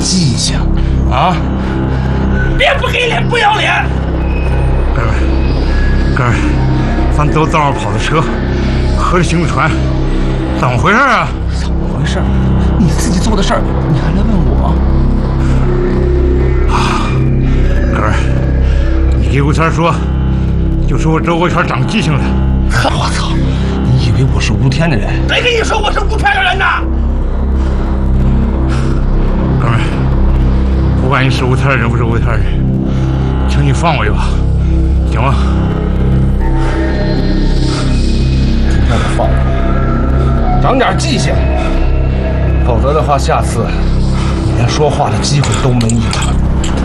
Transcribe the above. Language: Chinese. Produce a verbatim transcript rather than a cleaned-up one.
记性啊！ 脸不给脸不要脸！ 哥们，哥们，咱走道上跑的车，喝着行李船，怎么回事啊？ 怎么回事？你自己做的事儿，你还来问我？ 啊，哥们，你给吴天说，就说我周国权长记性了。 我操！你以为我是吴天的人？谁跟你说我是吴天的人呢？ 哥们，不管你是吴天的人不是吴天的人，请你放我一把，行吗？ 今天就放我，长点记性，否则的话，下次你连说话的机会都没有。